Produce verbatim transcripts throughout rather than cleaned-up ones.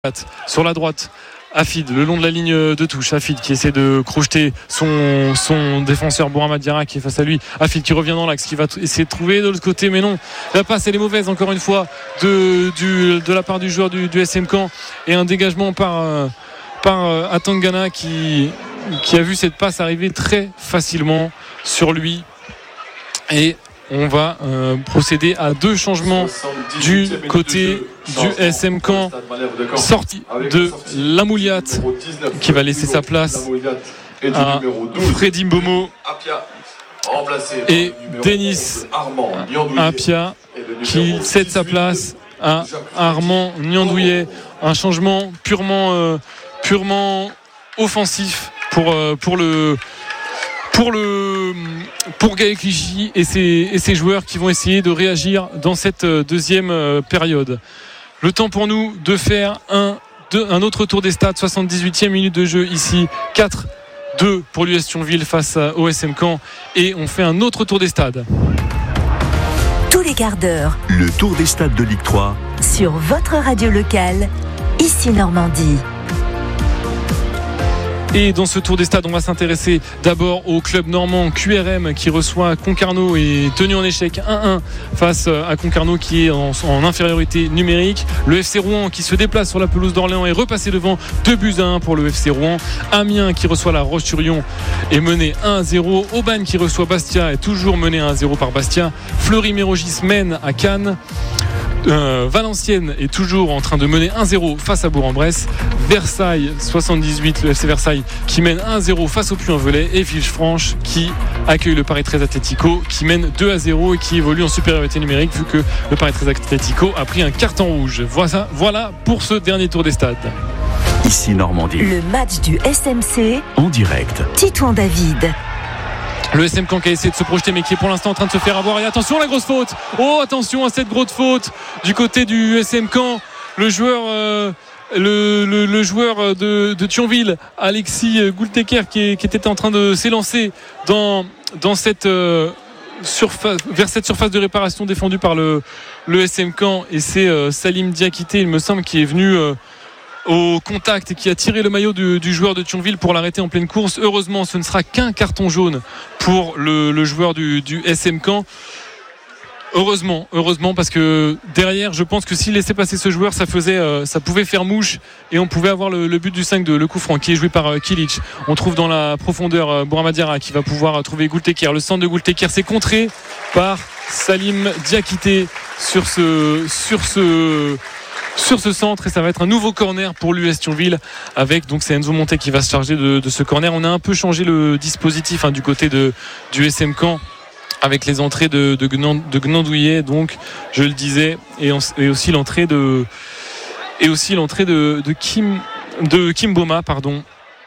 Sur la droite, Afid, le long de la ligne de touche. Afid qui essaie de crocheter son, son défenseur Bourama Diarra qui est face à lui. Afid qui revient dans l'axe, qui va t- essayer de trouver de l'autre côté, mais non, la passe elle est mauvaise encore une fois de, du, de la part du joueur du, du S M Caen, et un dégagement par, euh, par euh, Atangana qui, qui a vu cette passe arriver très facilement sur lui. Et on va euh, procéder à deux changements du côté du S M Caen. Sortie de Lamouliat qui va laisser sa place à Freddy Mbomo et Denis Apia qui cède sa place à Armand Niandouillet. Un changement purement, euh, purement offensif pour, euh, pour le Pour, le, pour Gaël Clichy et ses, et ses joueurs qui vont essayer de réagir dans cette deuxième période. Le temps pour nous de faire un, deux, un autre tour des stades. soixante-dix-huitième minute de jeu ici. quatre deux pour l'U S Thionville face au S M Caen. Et on fait un autre tour des stades. Tous les quarts d'heure. Le tour des stades de Ligue trois. Sur votre radio locale, ici Normandie. Et dans ce tour des stades, on va s'intéresser d'abord au club normand Q R M qui reçoit Concarneau et tenu en échec un un face à Concarneau qui est en, en infériorité numérique. Le F C Rouen qui se déplace sur la pelouse d'Orléans est repassé devant deux buts à un pour le F C Rouen. Amiens qui reçoit la Roche-sur-Yon est mené un à zéro. Aubagne qui reçoit Bastia est toujours mené un à zéro par Bastia. Fleury-Mérogis mène à Cannes. Euh, Valenciennes est toujours en train de mener un zéro face à Bourg-en-Bresse. Versailles soixante-dix-huit, le F C Versailles qui mène un zéro face au Puy-en-Velay, et Villefranche qui accueille le Paris treize Atlético qui mène deux à zéro et qui évolue en supériorité numérique vu que le Paris treize Atlético a pris un carton rouge. Voilà, voilà pour ce dernier tour des stades. Ici Normandie. Le match du S M C en direct. Titouan David. Le S M Caen qui a essayé de se projeter mais qui est pour l'instant en train de se faire avoir. Et attention la grosse faute. Oh attention à cette grosse faute du côté du S M Caen. Le joueur euh, le, le, le joueur de, de Thionville, Alexis Goulteker, qui, qui était en train de s'élancer dans, dans cette euh, surface, vers cette surface de réparation défendue par le, le S M Caen. Et c'est euh, Salim Diakité, il me semble, qui est venu euh, au contact et qui a tiré le maillot du, du joueur de Thionville pour l'arrêter en pleine course. Heureusement, ce ne sera qu'un carton jaune pour le, le joueur du, du S M Caen. Heureusement, heureusement, parce que derrière, je pense que s'il laissait passer ce joueur, ça faisait, euh, ça pouvait faire mouche et on pouvait avoir le, le but du cinq deux, le coup franc qui est joué par euh, Kilic. On trouve dans la profondeur euh, Bourama Diarra qui va pouvoir euh, trouver Goulteker. Le centre de Goulteker, c'est contré par Salim Diakité sur ce, sur ce. sur ce centre, et ça va être un nouveau corner pour l'U S Thionville avec, donc c'est Enzo Montet qui va se charger de, de ce corner. On a un peu changé le dispositif hein, du côté de, du S M Caen avec les entrées de, de, de Gnandouillet, donc je le disais, et, en, et aussi l'entrée de et aussi l'entrée de, de Kim de Kim Boma, pardon.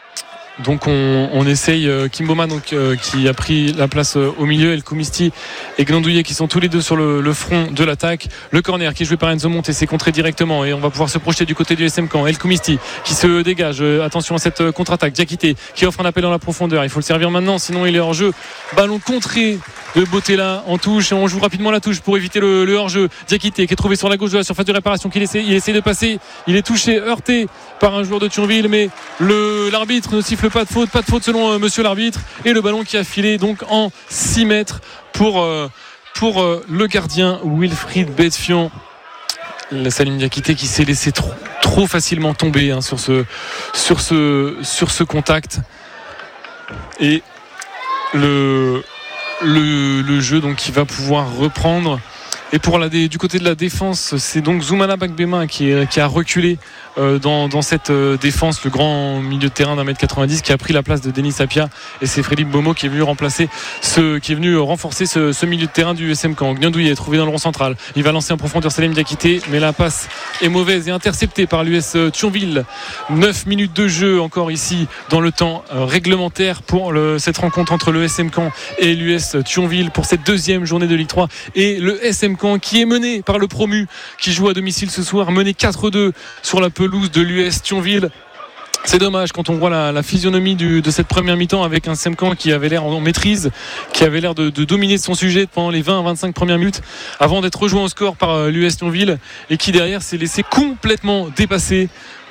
Donc on, on essaye euh, Kim Boma donc, euh, qui a pris la place euh, au milieu, El Koumisti et Gnandouillet qui sont tous les deux sur le, le front de l'attaque. Le corner qui est joué par Enzo Monte, c'est contré directement et on va pouvoir se projeter du côté du S M Caen. El Koumisti qui se dégage, euh, attention à cette euh, contre-attaque. Diakité qui offre un appel dans la profondeur, il faut le servir maintenant sinon il est hors jeu. Ballon contré de Botella en touche et on joue rapidement la touche pour éviter le, le hors-jeu. Diakité qui est trouvé sur la gauche de la surface de réparation, qu'il essaie, il essaie de passer, il est touché, heurté par un joueur de Thionville, mais le, l'arbitre ne siffle pas de faute, pas de faute selon euh, monsieur l'arbitre, et le ballon qui a filé donc en six mètres pour, euh, pour euh, le gardien Wilfried Betfian. Salim Diakité qui s'est laissé trop, trop facilement tomber hein, sur, ce, sur, ce, sur ce contact, et le Le, le jeu donc qui va pouvoir reprendre. Et pour la, du côté de la défense, c'est donc Zoumana Bakbema qui, est, qui a reculé euh, dans, dans cette euh, défense, le grand milieu de terrain d'un mètre quatre-vingt-dix qui a pris la place de Denis Apia, et c'est Freddy Bomo qui est venu remplacer ce, qui est venu renforcer ce, ce milieu de terrain du S M Caen. Gnandouillet est trouvé dans le rond central, il va lancer en profondeur Salim Diakité, mais la passe est mauvaise et interceptée par l'U S Thionville. neuf minutes de jeu encore ici dans le temps euh, réglementaire pour le, cette rencontre entre le S M Caen et l'U S Thionville pour cette deuxième journée de Ligue trois, et le S M Caen qui est mené par le promu qui joue à domicile ce soir, mené quatre deux sur la pelouse de l'U S Thionville. C'est dommage quand on voit la, la physionomie du, de cette première mi-temps avec un S M Caen qui avait l'air en maîtrise, qui avait l'air de, de dominer son sujet pendant les vingt à vingt-cinq premières minutes avant d'être rejoint au score par l'U S Thionville, et qui derrière s'est laissé complètement dépasser